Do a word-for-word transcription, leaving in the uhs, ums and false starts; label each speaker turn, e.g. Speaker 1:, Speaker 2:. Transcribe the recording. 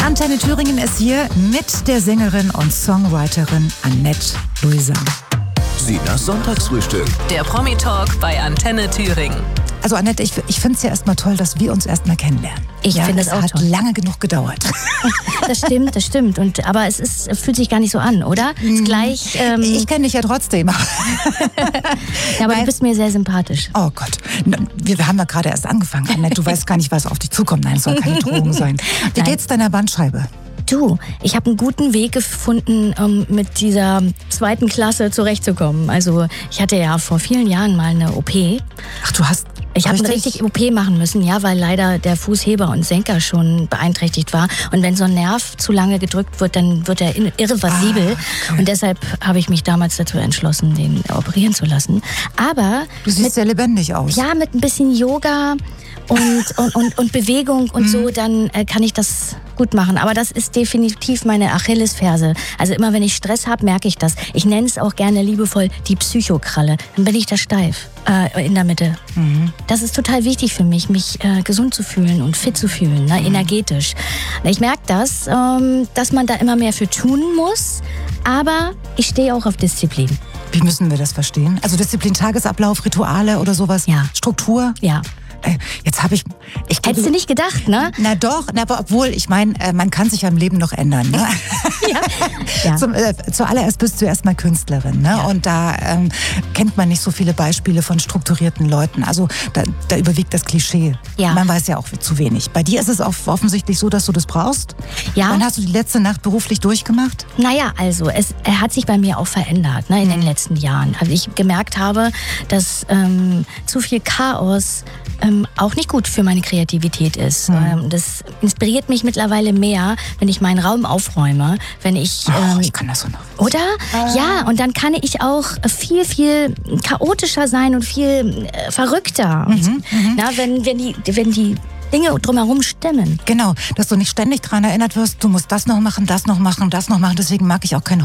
Speaker 1: Antenne Thüringen ist hier mit der Sängerin und Songwriterin Annette Luiser.
Speaker 2: Sinas Sonntagsfrühstück.
Speaker 3: Der Promi-Talk bei Antenne Thüringen.
Speaker 1: Also Annette, ich, ich finde es ja erstmal toll, dass wir uns erstmal kennenlernen.
Speaker 4: Ich
Speaker 1: ja,
Speaker 4: finde es auch
Speaker 1: hat
Speaker 4: toll.
Speaker 1: lange genug gedauert.
Speaker 4: Das stimmt, das stimmt. Und, aber es ist, es fühlt sich gar nicht so an, oder? Es ist gleich, ähm,
Speaker 1: Ich kenne dich ja trotzdem.
Speaker 4: ja, aber du bist mir sehr sympathisch.
Speaker 1: Oh Gott, wir, wir haben ja gerade erst angefangen, Annette. Du weißt gar nicht, was auf dich zukommt. Nein, es soll keine Drohung sein. Wie
Speaker 4: Nein.
Speaker 1: geht's deiner Bandscheibe?
Speaker 4: Du, ich habe einen guten Weg gefunden, um mit dieser zweiten Klasse zurechtzukommen. Also ich hatte ja vor vielen Jahren mal eine O P.
Speaker 1: Ach, du hast...
Speaker 4: Ich habe eine
Speaker 1: richtig
Speaker 4: richtig O P machen müssen, ja, weil leider der Fußheber und Senker schon beeinträchtigt war. Und wenn so ein Nerv zu lange gedrückt wird, dann wird er irreversibel.
Speaker 1: Ah, okay.
Speaker 4: Und deshalb habe ich mich damals dazu entschlossen, den operieren zu lassen. Aber
Speaker 1: Du siehst
Speaker 4: mit,
Speaker 1: sehr lebendig aus.
Speaker 4: ja, mit ein bisschen Yoga und, und, und, und Bewegung und so, dann äh, kann ich das gut machen. Aber das ist definitiv meine Achillesferse. Also immer wenn ich Stress habe, merke ich das. Ich nenne es auch gerne liebevoll die Psychokralle. Dann bin ich da steif äh, in der Mitte.
Speaker 1: Mhm.
Speaker 4: Das ist total wichtig für mich, mich äh, gesund zu fühlen und fit zu fühlen, ne, energetisch. Ich merke das, ähm, dass man da immer mehr für tun muss, aber ich stehe auch auf Disziplin.
Speaker 1: Wie müssen wir das verstehen? Also Disziplin, Tagesablauf, Rituale oder sowas?
Speaker 4: Ja.
Speaker 1: Struktur?
Speaker 4: Ja.
Speaker 1: Äh, Jetzt habe ich... ich
Speaker 4: Hättest du nicht gedacht, ne?
Speaker 1: Na doch, na, aber obwohl, ich meine, äh, man kann sich ja im Leben noch ändern. Ne?
Speaker 4: Ja. Ja.
Speaker 1: Zum, äh, zuallererst bist du erstmal Künstlerin, ne?
Speaker 4: Ja.
Speaker 1: Und da ähm, kennt man nicht so viele Beispiele von strukturierten Leuten. Also da, da überwiegt das Klischee.
Speaker 4: Ja.
Speaker 1: Man weiß ja auch zu wenig. Bei dir ist es auch offensichtlich so, dass du das brauchst.
Speaker 4: Ja.
Speaker 1: Wann hast du die letzte Nacht beruflich durchgemacht?
Speaker 4: Naja, also es er hat sich bei mir auch verändert, ne, in den letzten Jahren. Also ich gemerkt habe, dass ähm, zu viel Chaos ähm, auch nicht gut für meine Kreativität ist.
Speaker 1: Mhm.
Speaker 4: Ähm, das inspiriert mich mittlerweile mehr, wenn ich meinen Raum aufräume, wenn ich...
Speaker 1: Oh,
Speaker 4: Ähm,
Speaker 1: ich kann das so noch.
Speaker 4: Oder? Ja, und dann kann ich auch viel, viel chaotischer sein und viel äh, verrückter. Und, na, wenn, wenn, die, wenn die Dinge drumherum stimmen.
Speaker 1: Genau, dass du nicht ständig daran erinnert wirst, du musst das noch machen, das noch machen, das noch machen. Deswegen mag ich auch kein